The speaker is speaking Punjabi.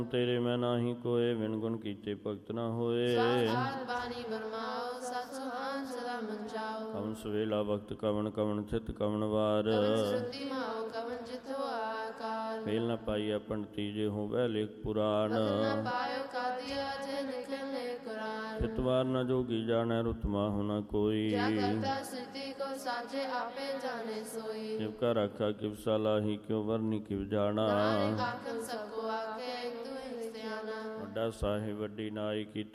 ਤੇਰੇ ਮੈਂ ਨਾਹੀ ਕੋਏ, ਵਿਣ ਗੁਣ ਕੀਤੇ ਭਗਤ ਨਾ ਹੋਏ। ਕਵਣ ਸਵੇਲਾ ਵਕਤ ਕਵਣ ਕਵਣ ਥਿਤ ਕਵਣ ਵਾਰ। ਮੇਲ ਨਾ ਪਾਈਐ ਪੰਡਤੀ ਜੇ ਹੋਵੈ ਲੇਖ ਪੁਰਾਣ। ਥਿਤ ਵਾਰ ਨਾ ਜੋਗੀ ਜਾਣੈ, ਰੁਤ ਮਾਹੁ ਨਾ ਕੋਈ। ਕਿਵ ਕਾ ਰਾਖਾ ਕਿਵ ਸਲਾਹੀ, ਕਿਉ ਵਰਨੀ ਕਿਵ ਜਾਣਾ। ਵੱਡਾ ਸਾਹਿਬ ਵੱਡੀ ਨਾਈ ਕੀ